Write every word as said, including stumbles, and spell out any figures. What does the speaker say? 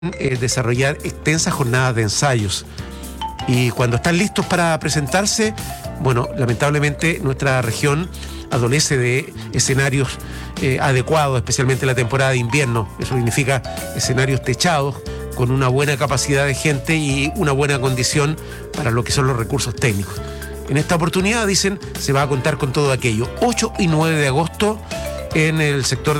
eh, desarrollar extensas jornadas de ensayos. Y cuando están listos para presentarse, bueno, lamentablemente nuestra región adolece de escenarios eh, adecuados, especialmente en la temporada de invierno. Eso significa escenarios techados, con una buena capacidad de gente y una buena condición para lo que son los recursos técnicos. En esta oportunidad, dicen, se va a contar con todo aquello. ocho y nueve de agosto en el sector